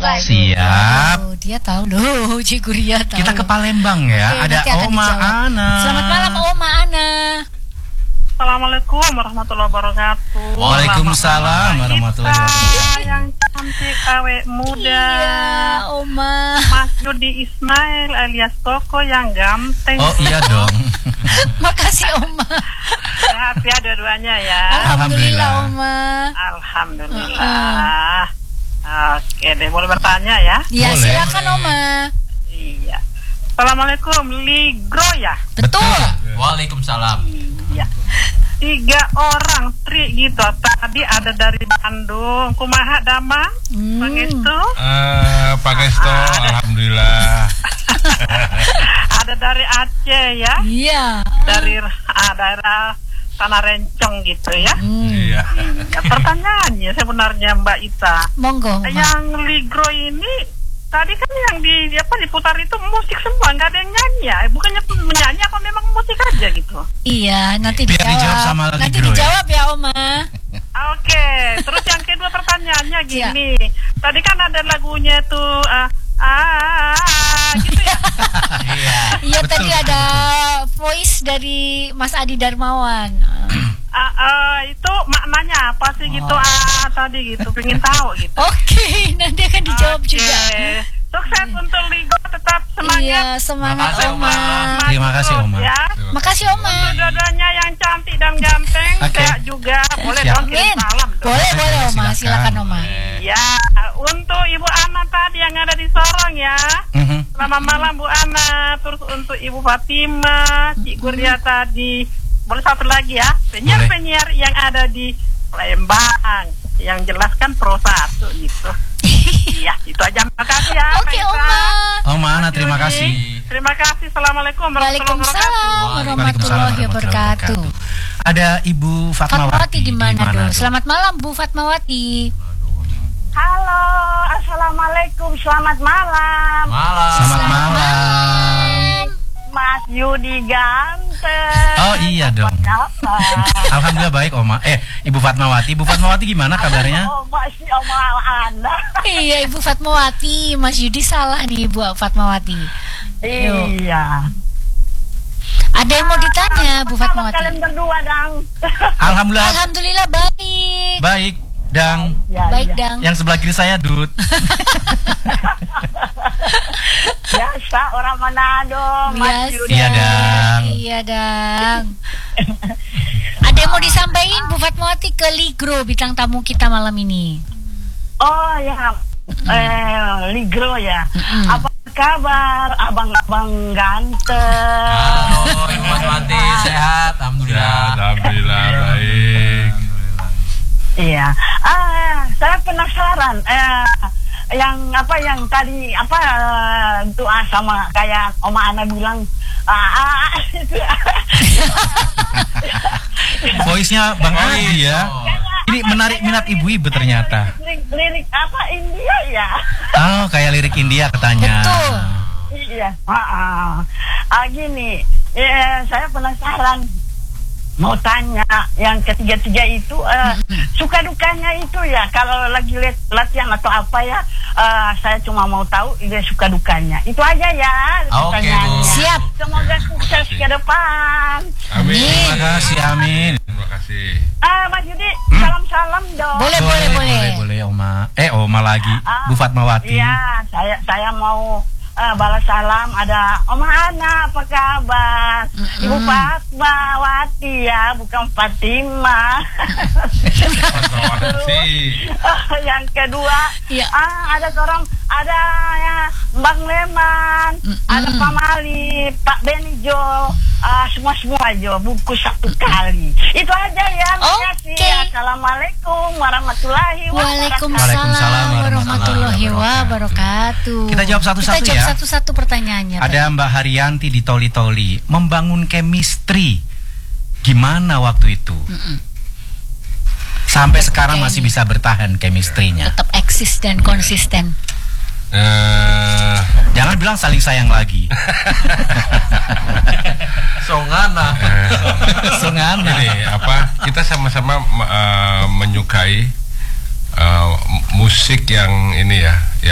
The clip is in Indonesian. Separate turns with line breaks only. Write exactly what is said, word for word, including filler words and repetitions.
Siap.
Oh, dia tahu loh, Cikgu Ria tahu.
Kita ke Palembang ya.
Oke,
ada Oma Ana.
Selamat malam Oma Ana.
Assalamualaikum warahmatullahi wabarakatuh.
Waalaikumsalam warahmatullahi wabarakatuh.
Yang cantik awet muda.
Iya, Oma.
Mas Yudi Ismail alias Koko yang ganteng.
Oh iya dong.
Makasih Oma.
Sehat ya dua-duanya ya.
Alhamdulillah Oma.
Alhamdulillah. Oke deh, boleh bertanya ya?
Iya,
boleh.
silakan Oma.
Iya. Assalamualaikum, Ligro ya?
Betul.
Waalaikumsalam.
Iya. Tiga orang tri gitu. Tadi ada dari Bandung. Kumaha Dama?
Hmm.
Pangestu?
Uh, Pak Gesto,
Ah,
alhamdulillah.
Ada dari Aceh ya?
Iya.
Dari ah, daerah Tanah Rencong gitu ya?
Hmm.
Iya.
Ya, pertanyaannya sebenarnya Mbak Ita,
Monggo. Oma.
yang Ligro ini tadi kan yang di apa diputar itu musik semua, nggak ada yang nyanyi ya? Bukannya menyanyi apa memang musik aja gitu?
Iya, nanti
Biar
dijawab.
dijawab sama Ligro
nanti
ya.
dijawab ya Oma.
Oke, terus yang kedua pertanyaannya gini, tadi kan ada lagunya tuh ah ah, ah gitu ya?
Iya.
Iya,
Betul,
tadi
betul,
ada
betul.
voice dari Mas Adi Darmawan.
Ah, ah, itu maknanya apa sih gitu? Ah tadi gitu, pengen tahu gitu.
Oke, nanti akan dijawab
Oke.
juga.
Sukses untuk Ligo, tetap semangat.
Iya, semangat
Makasih,
Oma.
Oma.
Terima kasih, Oma.
Ya.
Makasih Oma.
Untuk dua-duanya yang cantik dan ganteng,
Oke.
saya juga boleh
Siap.
dong kirim
Amin.
salam. dong.
Boleh, boleh Oma,
Silakan.
silakan Oma.
Ya, untuk Ibu Ana tadi yang ada di Sorong ya.
Mhm.
Selamat malam Bu Ana. Terus untuk Ibu Fatima, Cik Guria tadi. Boleh satu lagi ya, penyiar-penyiar yang ada di Palembang yang jelaskan pro satu gitu. Iya, itu aja. Makasih ya.
Oke
Pak Ita.
Oma.
Oma Ana, terima
Yudi.
kasih.
Terima kasih. Assalamualaikum warahmatullahi
Waalaikumsalam
wabarakatuh.
warahmatullahi wabarakatuh.
Ada Ibu Fatmawati.
Fatmawati di mana dulu?
tuh?
Selamat malam Bu Fatmawati.
Halo, assalamualaikum, selamat malam,
Malam.
Selamat malam.
Mas Yudi ganteng.
Oh iya dong.
Apa?
Alhamdulillah baik Oma. Eh, Ibu Fatmawati. Ibu Fatmawati gimana kabarnya?
Oh, masih Oma Anda.
Iya Ibu Fatmawati, Mas Yudi salah nih Bu Fatmawati.
Iya.
Ada yang mau ditanya Bu
Apa kabar
Fatmawati?
kalian berdua, Dang?
Alhamdulillah
Alhamdulillah baik.
baik. Dang,
Ya,
Baik
ya.
Dang.
yang sebelah kiri saya Dut.
Biasa orang Manado, Mas
Biasa.
Yudi.
Iya, Dang.
Iya Dang. Ada yang mau disampaikan Bu Fatmawati ke Ligro bintang tamu kita malam ini?
Oh ya, eh, Ligro ya.
Mm-mm.
Apa kabar, abang-abang ganteng?
Halo, Ibu Fatmawati, sehat,
Ya,
alhamdulillah.
alhamdulillah baik.
Iya. Ah, saya penasaran. Eh, yang apa yang tadi apa eh, doa sama kayak Oma Ana bilang. Ah, ah, itu.
Voice-nya Bang
Oh,
Adi ya. Ini menarik minat ibu-ibu ternyata.
Lirik, lirik apa India ya?
Oh, kayak lirik India katanya.
Betul.
Iya. Ah, ah. Ah, gini. Ya, saya penasaran. Mau tanya yang ketiga-tiga itu eh, suka dukanya itu ya kalau lagi let, latihan atau apa ya eh, saya cuma mau tahu dia suka dukanya itu aja ya
Oke,
pertanyaannya.
Bu.
Siap.
Semoga sukses ke depan.
Amin.
Terima kasih, amin.
Terima kasih.
Ah, Mas Yudi, salam-salam dong.
Boleh, boleh, boleh.
boleh, boleh, Oma. Eh, Oma lagi.
Ah,
Bu Fatmawati.
Iya, saya saya mau eh, balas salam. Ada Oma Ana, apa kabar? Ibu Fatmawati ya, bukan Fatima.
Fatmawati.
Yang kedua,
Iya.
ah ada seorang ada ya Bang Leman, ada Pak Mali, Pak Benijo, ah semua semua aja buku satu kali. Itu aja ya. Makasih.
Oke.
Assalamualaikum warahmatullahi wabarakatuh.
Waalaikumsalam warahmatullahi
warahmatullahi
wabarakatuh.
Kita jawab satu-satu
Kita jawab
ya.
satu-satu pertanyaannya.
Ada Mbak Haryanti di Toli-Toli. Membangun chemistry. Gimana waktu itu? Sampai sekarang
Oke.
masih bisa bertahan chemistry-nya.
Tetap eksis dan konsisten.
Eh,
Jangan bilang saling sayang lagi.
Songana.
Sungana.
ini apa? Kita sama-sama uh, menyukai uh, musik yang ini ya.